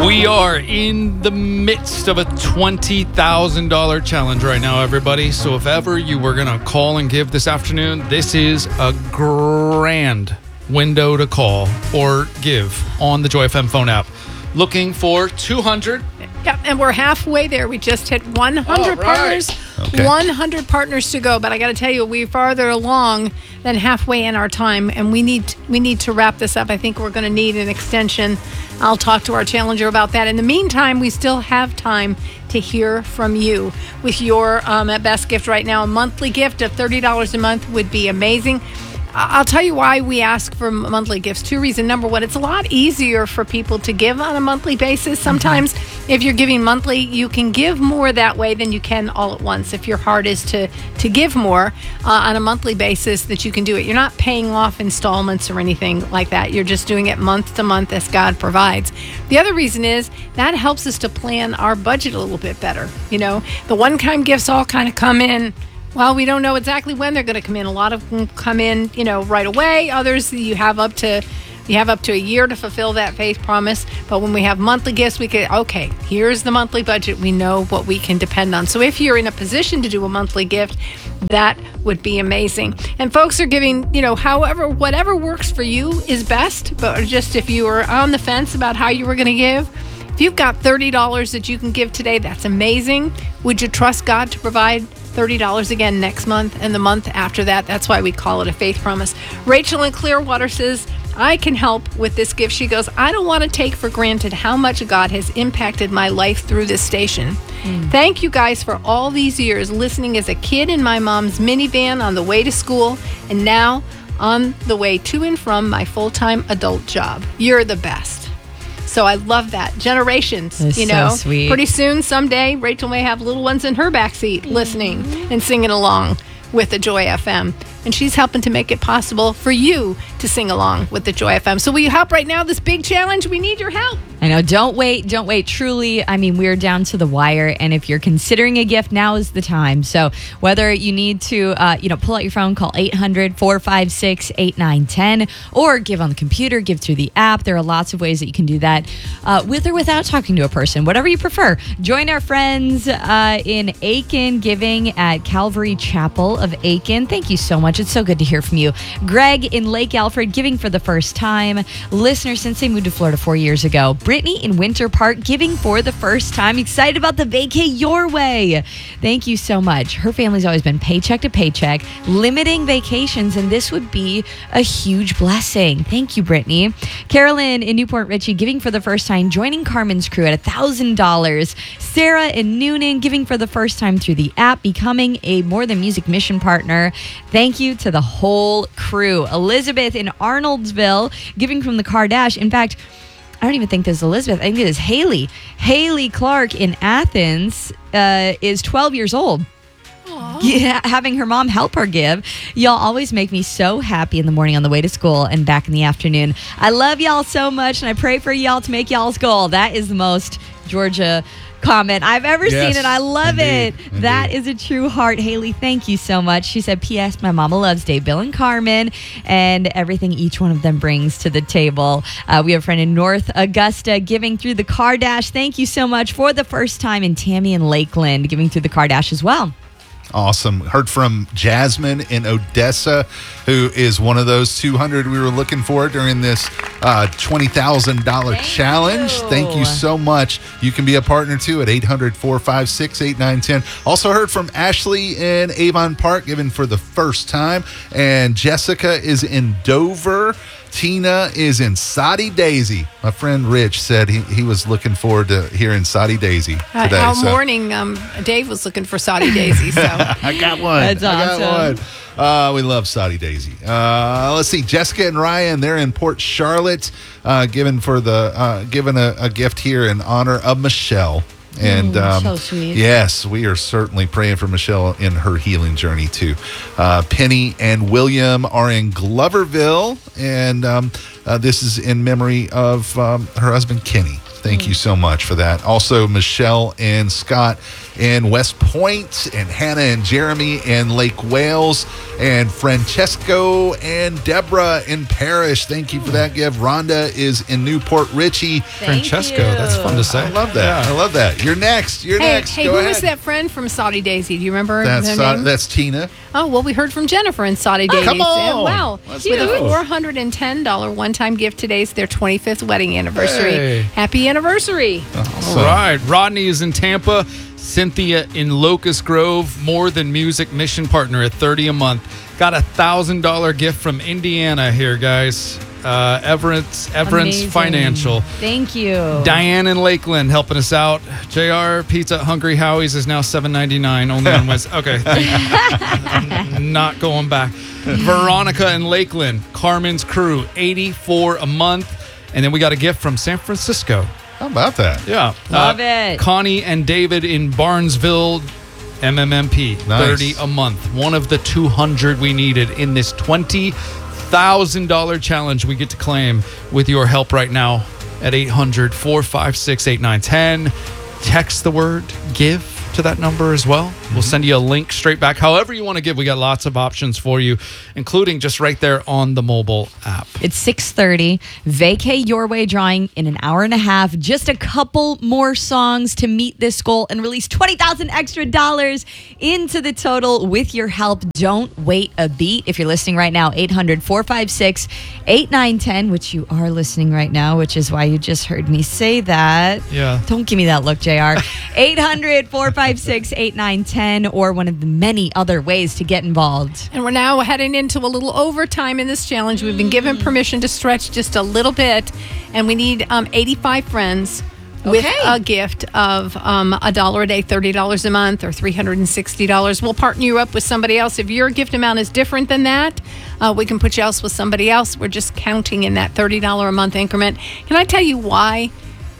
We are in the midst of a $20,000 challenge right now, everybody. So if ever you were going to call and give this afternoon, this is a grand window to call or give on the Joy FM phone app. Looking for 200. Yep, and we're halfway there. We just hit 100 partners. Okay. 100 partners to go, but I got to tell you, we're farther along than halfway in our time, and we need to wrap this up. I think we're going to need an extension. I'll talk to our challenger about that. In the meantime, we still have time to hear from you with your best gift right now. A monthly gift of $30 a month would be amazing. I'll tell you why we ask for monthly gifts. Two reasons. Number one, it's a lot easier for people to give on a monthly basis. Sometimes if you're giving monthly, you can give more that way than you can all at once. If your heart is to give more on a monthly basis, that you can do it. You're not paying off installments or anything like that. You're just doing it month to month as God provides. The other reason is that helps us to plan our budget a little bit better. You know, the one-time gifts all kind of come in. Well, we don't know exactly when they're going to come in. A lot of them come in, right away. Others, you have up to a year to fulfill that faith promise. But when we have monthly gifts, we can, okay, here's the monthly budget. We know what we can depend on. So if you're in a position to do a monthly gift, that would be amazing. And folks are giving, whatever works for you is best. But just if you are on the fence about how you were going to give, if you've got $30 that you can give today, that's amazing. Would you trust God to provide $30 again next month and the month after that? That's why we call it a faith promise. Rachel in Clearwater says, I can help with this gift. She goes, I don't want to take for granted how much God has impacted my life through this station. Thank you guys for all these years listening as a kid in my mom's minivan on the way to school and now on the way to and from my full-time adult job. You're the best. So I love that. Generations, That's so sweet. Pretty soon, someday, Rachel may have little ones in her backseat listening and singing along with the Joy FM. And she's helping to make it possible for you to sing along with the Joy FM. So will you help right now? This big challenge, we need your help. I know. Don't wait. Truly, we're down to the wire. And if you're considering a gift, now is the time. So whether you need to, pull out your phone, call 800-456-8910, or give on the computer, give through the app. There are lots of ways that you can do that with or without talking to a person, whatever you prefer. Join our friends in Aiken giving at Calvary Chapel of Aiken. Thank you so much. It's so good to hear from you. Greg in Lake Alfred giving for the first time. Listener since they moved to Florida 4 years ago. Brittany in Winter Park giving for the first time. Excited about the vacay your way. Thank you so much. Her family's always been paycheck to paycheck, limiting vacations, and this would be a huge blessing. Thank you, Brittany. Carolyn in Newport Richey giving for the first time, joining Carmen's crew at $1,000. Sarah in Noonan giving for the first time through the app, becoming a More Than Music mission partner. Thank you to the whole crew. Elizabeth in Arnoldsville giving from the Kardashian. In fact, I don't even think this is Elizabeth. I think it is Haley. Haley Clark in Athens is 12 years old. Yeah, having her mom help her give. Y'all always make me so happy in the morning on the way to school and back in the afternoon. I love y'all so much, and I pray for y'all to make y'all's goal. That is the most Georgia comment I've ever seen, and I love it. Indeed. That is a true heart. Haley, thank you so much. She said, P.S. My mama loves Dave, Bill, and Carmen and everything each one of them brings to the table. We have a friend in North Augusta giving through the Cardash. Thank you so much for the first time. In Tammy in Lakeland giving through the Cardash as well. Awesome. Heard from Jasmine in Odessa, who is one of those 200 we were looking for during this $20,000 challenge. Thank you so much. You can be a partner too at 800-456-8910. Also heard from Ashley in Avon Park, giving for the first time. And Jessica is in Dover. Tina is in Soddy Daisy. My friend Rich said he was looking forward to hearing Soddy Daisy today. All morning, Dave was looking for Soddy Daisy. So I got one. That's awesome. I got one. We love Soddy Daisy. Let's see. Jessica and Ryan, they're in Port Charlotte, giving a gift here in honor of Michelle. And so sweet. yes, we are certainly praying for Michelle in her healing journey too. Penny and William are in Gloverville, and this is in memory of her husband Kenny. Thank you so much for that. Also, Michelle and Scott in West Point, and Hannah and Jeremy in Lake Wales, and Francesco and Deborah in Parrish. Thank you for that gift. Rhonda is in Newport Richie. Francesco, that's fun to say. I love that. Yeah. I love that. You're next. You're next. Hey, Go who ahead. was that friend from Saudi Daisy? Do you remember her name? That's Tina. Oh, well, we heard from Jennifer in Saudi Daisy. come on. Wow. Let's With a go. $410 one-time gift, today's their 25th wedding anniversary. Hey. Happy anniversary. All right. Rodney is in Tampa. Cynthia in Locust Grove. More Than Music mission partner at $30 a month. Got a $1,000 gift from Indiana here, guys. Everence Amazing. Financial. Thank you. Diane in Lakeland helping us out. JR Pizza Hungry Howie's is now $7.99 only on Wednesday. Okay. I'm not going back. Veronica in Lakeland. Carmen's Crew, $84 a month. And then we got a gift from San Francisco. How about that? Yeah. Love it. Connie and David in Barnesville, MMMP, Nice. $30 a month. One of the 200 we needed in this $20,000 challenge we get to claim with your help right now at 800-456-8910. Text the word GIVE to that number as well. We'll send you a link straight back. However you want to give, we got lots of options for you, including just right there on the mobile app. It's 6:30. Vacay Your Way drawing in an hour and a half. Just a couple more songs to meet this goal and release $20,000 extra dollars into the total with your help. Don't wait a beat. If you're listening right now, 800-456-8910, which you are listening right now, which is why you just heard me say that. Yeah. Don't give me that look, JR. 800-456-8910, or one of the many other ways to get involved. And we're now heading into a little overtime in this challenge. We've been given permission to stretch just a little bit, and we need 85 friends with Okay. a gift of $1 a day, $30 a month, or $360. We'll partner you up with somebody else. If your gift amount is different than that, we can put you else with somebody else. We're just counting in that $30 a month increment. Can I tell you why?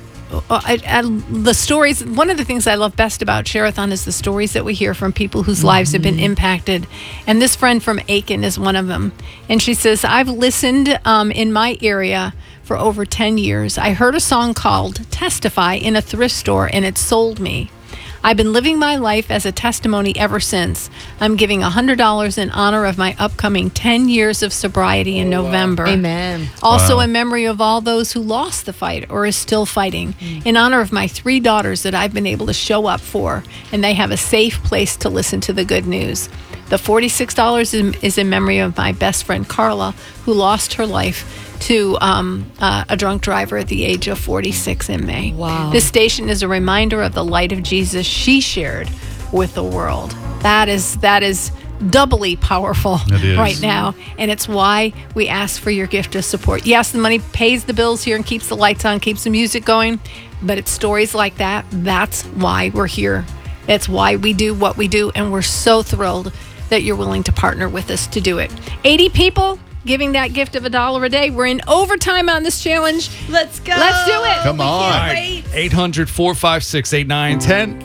The stories, one of the things I love best about Share-a-thon is the stories that we hear from people whose lives have been impacted. And this friend from Aiken is one of them. And she says, I've listened in my area for over 10 years. I heard a song called Testify in a thrift store, and it sold me. I've been living my life as a testimony ever since. I'm giving $100 in honor of my upcoming 10 years of sobriety in November. Amen. Also Wow. in memory of all those who lost the fight or is still fighting. In honor of my 3 daughters that I've been able to show up for, and they have a safe place to listen to the good news. The $46 is in memory of my best friend Carla, who lost her life to a drunk driver at the age of 46 in May. Wow. This station is a reminder of the light of Jesus she shared with the world. That is doubly powerful It is. right now, and it's why we ask for your gift of support. Yes, the money pays the bills here and keeps the lights on, keeps the music going, but it's stories like that. That's why we're here. That's why we do what we do, and we're so thrilled that you're willing to partner with us to do it. 80 people giving that gift of $1 a day. We're in overtime on this challenge. Let's go. Let's do it. Come on. Wait. 800-456-8910.